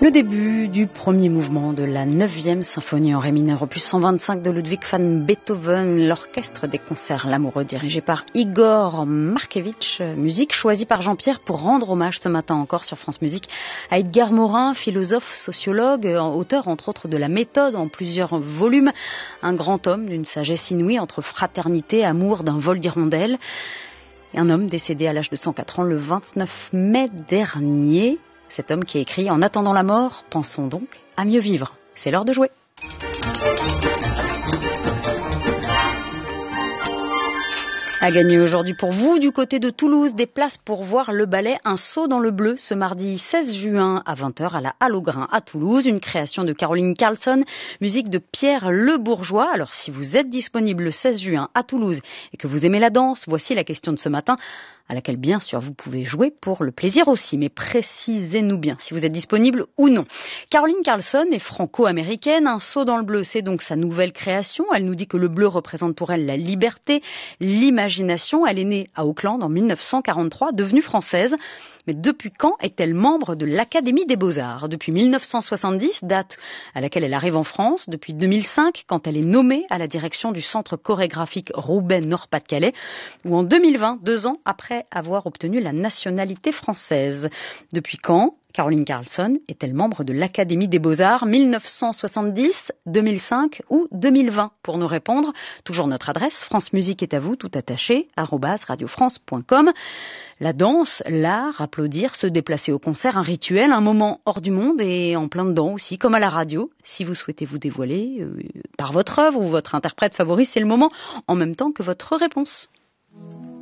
Le début du premier mouvement de la 9e symphonie en ré mineur, opus 125 de Ludwig van Beethoven, l'orchestre des concerts L'Amoureux dirigé par Igor Markevitch, musique choisie par Jean-Pierre pour rendre hommage ce matin encore sur France Musique à Edgar Morin, philosophe, sociologue, auteur entre autres de La Méthode en plusieurs volumes, un grand homme d'une sagesse inouïe entre fraternité, amour, d'un vol d'hirondelles, et un homme décédé à l'âge de 104 ans le 29 mai dernier. Cet homme qui a écrit « En attendant la mort, pensons donc à mieux vivre ». C'est l'heure de jouer. À gagner aujourd'hui pour vous, du côté de Toulouse, des places pour voir le ballet Un saut dans le bleu ce mardi 16 juin à 20h à la Halle au Grain à Toulouse. Une création de Caroline Carlson, musique de Pierre Le Bourgeois. Alors si vous êtes disponible le 16 juin à Toulouse et que vous aimez la danse, voici la question de ce matin, à laquelle bien sûr vous pouvez jouer pour le plaisir aussi, mais précisez-nous bien si vous êtes disponible ou non. Caroline Carlson est franco-américaine, Un saut dans le bleu, c'est donc sa nouvelle création. Elle nous dit que le bleu représente pour elle la liberté, l'imagination. Elle est née à Auckland en 1943, devenue française. Mais depuis quand est-elle membre de l'Académie des Beaux-Arts ? Depuis 1970, date à laquelle elle arrive en France. Depuis 2005, quand elle est nommée à la direction du Centre chorégraphique Roubaix-Nord-Pas-de-Calais. Ou en 2020, 2 ans après avoir obtenu la nationalité française. Depuis quand Caroline Carlson est-elle membre de l'Académie des Beaux-Arts 1970, 2005 ou 2020 ? Pour nous répondre, toujours notre adresse, France Musique est à vous, tout attaché, @radiofrance.com. La danse, l'art, applaudir, se déplacer au concert, un rituel, un moment hors du monde et en plein dedans aussi, comme à la radio. Si vous souhaitez vous dévoiler par votre œuvre ou votre interprète favori, c'est le moment en même temps que votre réponse.